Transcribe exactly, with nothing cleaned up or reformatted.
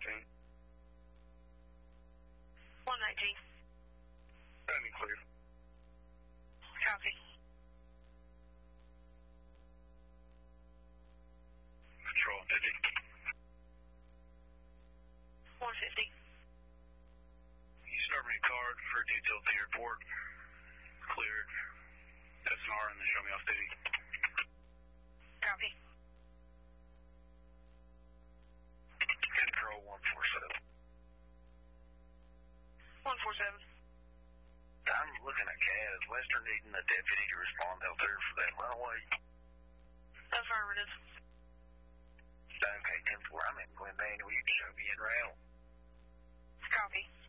fifteen. one nineteen. Standing clear. Copy. Control fifty. one fifty. You start me a card for detail to the airport. Cleared. S N R and then show me off duty. Copy. Control one four seven. one four seven. I'm looking at Kaz. Western needing a deputy to respond out there for that runaway. Affirmative. Okay, ten four. I'm in Glendale. Will you show me in route? Copy.